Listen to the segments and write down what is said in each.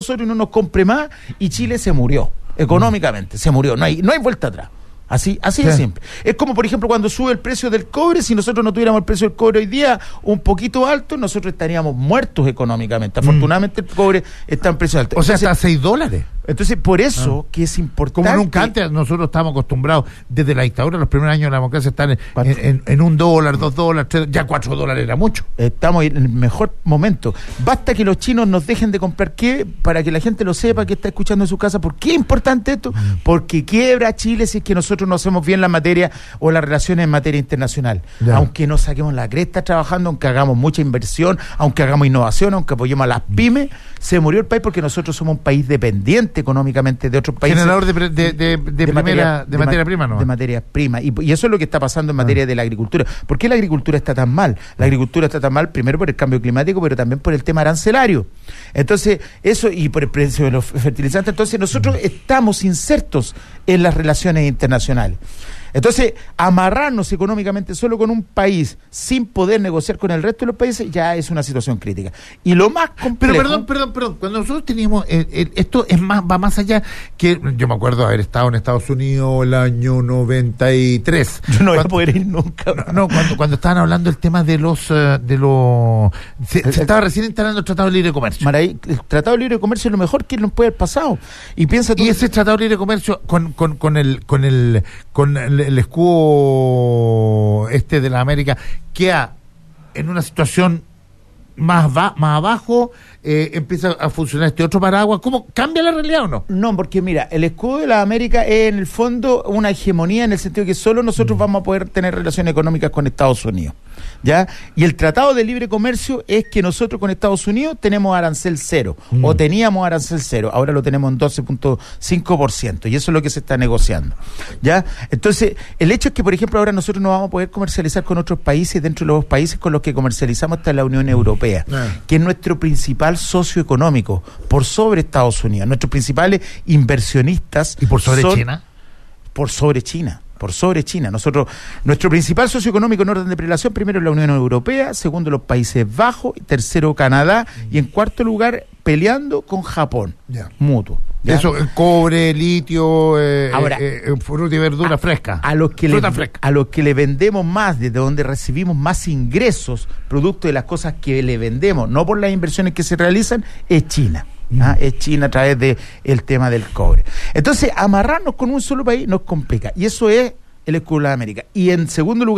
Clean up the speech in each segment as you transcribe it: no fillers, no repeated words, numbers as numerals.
nosotros y no nos compre más, y Chile se murió, económicamente, se murió, no hay vuelta atrás. Así de simple. Es como, por ejemplo, cuando sube el precio del cobre. Si nosotros no tuviéramos el precio del cobre hoy día un poquito alto, nosotros estaríamos muertos económicamente. Afortunadamente el cobre está en precio alto. O sea, está a $6. Entonces, por eso que es importante. Como nunca antes, nosotros estamos acostumbrados, desde la dictadura, los primeros años de la democracia, están en $1, $2, $3, ya $4 era mucho. Estamos en el mejor momento. Basta que los chinos nos dejen de comprar, ¿qué? Para que la gente lo sepa, que está escuchando en su casa. ¿Por qué es importante esto? Porque quiebra Chile si es que nosotros no hacemos bien la materia o las relaciones en materia internacional. Ya. Aunque no saquemos la cresta trabajando, aunque hagamos mucha inversión, aunque hagamos innovación, aunque apoyemos a las pymes, se murió el país porque nosotros somos un país dependiente económicamente de otros países. Generador de materia prima, ¿no? De materia prima. Y eso es lo que está pasando en materia de la agricultura. ¿Por qué la agricultura está tan mal? La agricultura está tan mal primero por el cambio climático, pero también por el tema arancelario. Entonces, eso, y por el precio de los fertilizantes. Entonces, nosotros estamos insertos en las relaciones internacionales. Entonces, amarrarnos económicamente solo con un país sin poder negociar con el resto de los países ya es una situación crítica. Y lo más complejo... Pero perdón, cuando nosotros teníamos... esto va más allá que... Yo me acuerdo de haber estado en Estados Unidos el año 93. Yo no voy a poder ir nunca. Cuando estaban hablando del tema de los... Se estaba recién instalando el Tratado de Libre Comercio. Maraví, el Tratado de Libre Comercio es lo mejor que nos puede haber pasado. Y piensa tú... Y ese Tratado de Libre Comercio con el escudo de la América queda en una situación más abajo, empieza a funcionar este otro paraguas. ¿Cómo cambia la realidad o no? No, porque mira, el escudo de la América es en el fondo una hegemonía en el sentido de que solo nosotros vamos a poder tener relaciones económicas con Estados Unidos, ¿ya? Y el Tratado de Libre Comercio es que nosotros con Estados Unidos tenemos arancel cero, o teníamos arancel cero, ahora lo tenemos en 12.5%, y eso es lo que se está negociando, ¿ya? Entonces, el hecho es que, por ejemplo, ahora nosotros no vamos a poder comercializar con otros países, dentro de los países con los que comercializamos está la Unión Europea, que es nuestro principal socio económico, por sobre Estados Unidos. Nuestros principales inversionistas... ¿Y por sobre China? Por sobre China. Nuestro principal socio económico en orden de prelación, primero la Unión Europea, segundo los Países Bajos, tercero Canadá, y en cuarto lugar peleando con Japón, mutuo. ¿Ya? Eso, el cobre, litio, ahora, fruta y verdura fresca. A los que le vendemos más, desde donde recibimos más ingresos, producto de las cosas que le vendemos, no por las inversiones que se realizan, es China. Es China a través del tema del cobre. Entonces, amarrarnos con un solo país nos complica. Y eso es el escudo de la América. Y en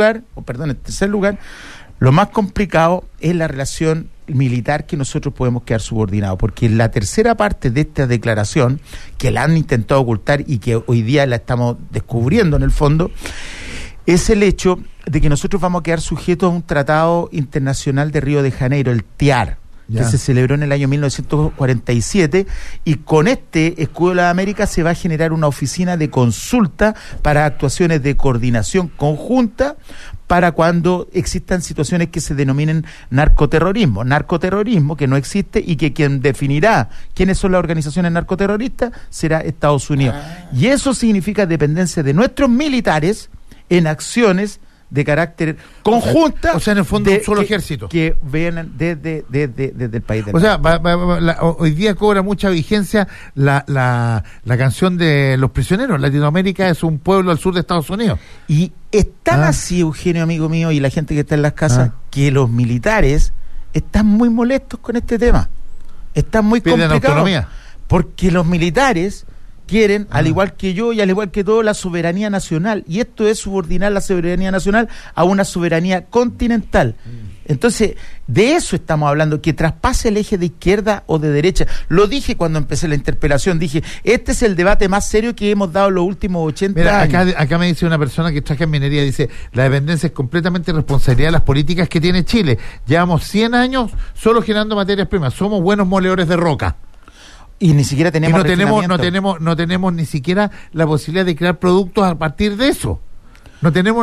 tercer lugar, lo más complicado es la relación militar que nosotros podemos quedar subordinados, porque la tercera parte de esta declaración, que la han intentado ocultar y que hoy día la estamos descubriendo en el fondo, es el hecho de que nosotros vamos a quedar sujetos a un tratado internacional de Río de Janeiro, el TIAR, que se celebró en el año 1947, y con este escudo de la América se va a generar una oficina de consulta para actuaciones de coordinación conjunta para cuando existan situaciones que se denominen narcoterrorismo que no existe, y que quien definirá quiénes son las organizaciones narcoterroristas será Estados Unidos. Y eso significa dependencia de nuestros militares en acciones de carácter conjunta, o sea, en el fondo un solo ejército que vienen desde el país del norte. O sea, hoy día cobra mucha vigencia la canción de Los Prisioneros. Latinoamérica es un pueblo al sur de Estados Unidos, y es tan así, Eugenio, amigo mío, y la gente que está en las casas, que los militares están muy molestos con este tema, están muy complicados, autonomía, porque los militares quieren, al igual que yo y al igual que todo, la soberanía nacional, y esto es subordinar la soberanía nacional a una soberanía continental. Entonces, de eso estamos hablando, que traspase el eje de izquierda o de derecha. Lo dije cuando empecé la interpelación, dije, este es el debate más serio que hemos dado en los últimos 80 años. Acá me dice una persona que trabaja en minería, dice, la dependencia es completamente responsabilidad de las políticas que tiene Chile. Llevamos 100 años solo generando materias primas, somos buenos moledores de roca. Y ni siquiera tenemos no tenemos ni siquiera la posibilidad de crear productos a partir de eso. No tenemos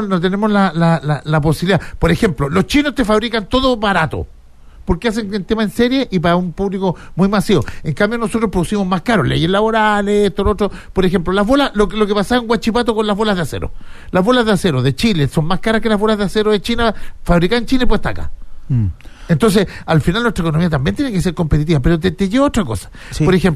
la posibilidad. Por ejemplo, los chinos te fabrican todo barato, porque hacen el tema en serie y para un público muy masivo. En cambio, nosotros producimos más caro, leyes laborales, esto, lo otro. Por ejemplo, las bolas, lo que pasaba en Huachipato con las bolas de acero. Las bolas de acero de Chile son más caras que las bolas de acero de China, fabricadas en Chile y puestas acá. Entonces, al final nuestra economía también tiene que ser competitiva, pero te lleva otra cosa. Sí. Por ejemplo,